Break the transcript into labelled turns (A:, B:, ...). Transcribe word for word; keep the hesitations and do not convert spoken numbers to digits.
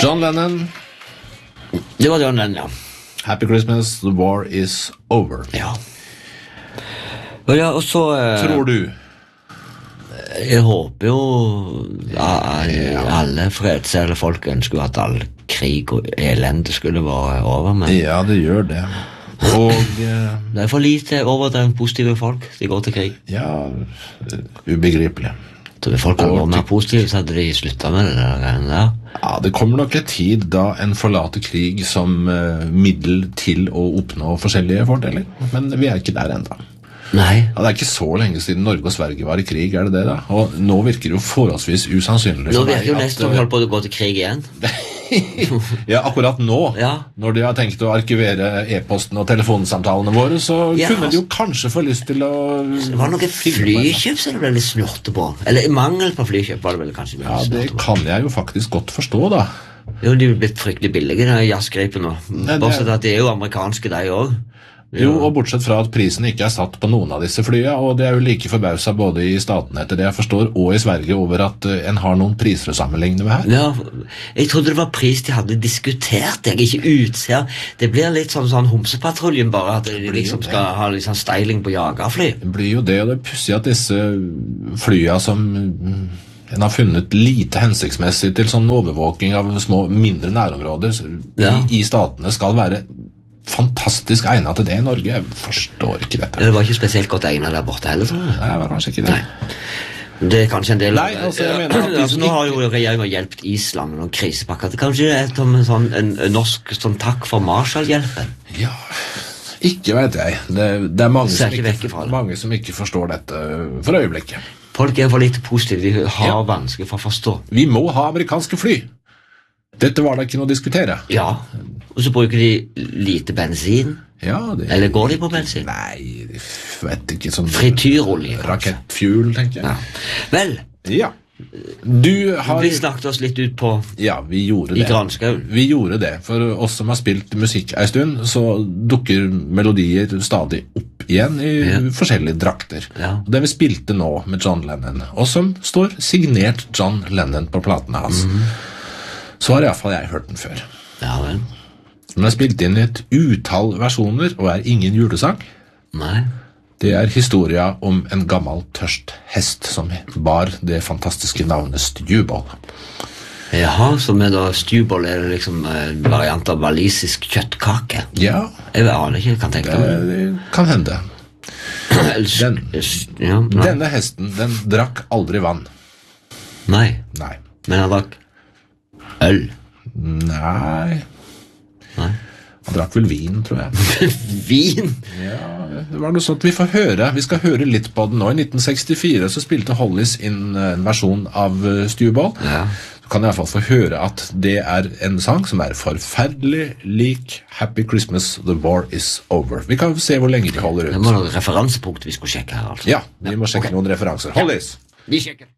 A: John Lennon.
B: Det var John Lennon, ja.
A: Happy Christmas, the war is over.
B: Ja. Og ja, og så... Eh,
A: Tror du?
B: Jeg håper jo ja, alle fredselle folk ønsker at all krig og elende skulle være over, men...
A: Ja, det gjør det. Og... Eh,
B: det er for lite overdrevet positive folk. De går til krig.
A: Ja, ubegripelig.
B: Så hvis folk hadde vært mer positive, så hadde de sluttet med det der. der.
A: Ja, det kommer nok en tid da en forlater krig som uh, middel til å oppnå forskjellige fordeler. Men vi er ikke der enda.
B: Nei.
A: Ja, det er ikke så lenge siden Norge og Sverige var i krig, er det det da? Og nå virker det jo forholdsvis usannsynlig.
B: Nå virker jo nesten at vi holder på å gå til krig igjen.
A: Ja, akkurat nå,
B: ja.
A: Når de har tenkt å arkivere e-posten og telefonsamtalene våre, så ja, kunne de jo kanskje få lyst til å...
B: Det var noe flykjøp som det ble litt snurte på. Eller mangel på flykjøp var det vel kanskje.
A: Ja, det kan jeg jo faktisk godt forstå da.
B: Jo, de er blitt fryktelig billige, de jazzgripene. Bortsett at de er jo amerikanske, de også.
A: Jo, og bortsett fra at prisen ikke er satt på noen av disse flya, og det er jo like forbauset både i statene etter det jeg forstår, og i Sverige over at uh, en har noen priser å sammenligne med her.
B: Ja, jeg trodde det var pris de hadde diskutert, jeg ikke utser. Det blir litt sånn, sånn homsepatruljen bare, at de liksom skal ha litt sånn styling på jagerfly. Det
A: blir jo det, og det er pussig at disse flya som... En har funnet lite hensiktsmessig til sånn overvåking av små, mindre nærområder ja. i, i statene skal være fantastisk egnet til det i Norge. Jeg forstår ikke dette.
B: Det var ikke spesielt godt egnet der borte heller, tror jeg.
A: Nei, det var kanskje ikke det.
B: Nei. Det er kanskje en del...
A: Nei, altså, jeg mener at
B: altså, nå har jo regjeringen hjulpet Island med noen krisepakker. Det er kanskje et om en, sånn, en, en norsk sånn takk for Marshall-hjelpen?
A: Ja, ikke vet jeg. Det, det er mange som ikke,
B: ikke
A: mange som ikke forstår dette for øyeblikket.
B: Folk er for lite positive, de har ja. vanskelig for å forstå.
A: Vi må ha amerikanske fly. Dette var det ikke noe å diskutere.
B: Ja, og så bruker de lite bensin.
A: Ja, det...
B: Eller går de på bensin?
A: Nei, jeg vet ikke sånn...
B: Frityrolje.
A: Rakettfuel, tenker jeg.
B: Ja. Vel,
A: ja. Du har...
B: Vi snakket oss litt ut på...
A: Ja, vi gjorde det.
B: I Granskauen.
A: Vi gjorde det. For oss som har spilt musikk en stund, så dukker melodier stadig opp igjen i ja. forskjellige drakter.
B: Ja.
A: Det vi spilte nå med John Lennon, og som står signert John Lennon på platene hans. Mm-hmm. Så har i hvert fall jeg hørt den før.
B: Ja, vel.
A: Den er spilt inn i et utall versjoner, og er ingen julesang.
B: Nei.
A: Det er historia om en gammel tørst hest som bar det fantastiske navnet Stewball.
B: Jaha, så med da Stewball er det liksom en variant av walisisk kjøttkake?
A: Ja.
B: Jeg aner ikke, jeg kan tenke meg.
A: Det, det kan hende. Den,
B: ja,
A: denne hesten, den drakk aldri vann.
B: Nei.
A: Nei.
B: Men han drakk øl?
A: Nei.
B: Nei.
A: Han drakk vel vin, tror jeg.
B: Vin?
A: Ja, det var noe sånt vi får høre. Vi skal høre litt på den nå. I nitten sekstifire så spilte Hollis inn en versjon av Stewball.
B: Ja.
A: Du kan i hvert fall få høre at det er en sang som er forferdelig lik Happy Christmas, the war is over. Vi kan se hvor lenge de holder ut.
B: Det må være referansepunkt vi skal sjekke her, altså.
A: Ja, vi må sjekke okay. noen referanser. Hollis!
B: Ja. Vi sjekker.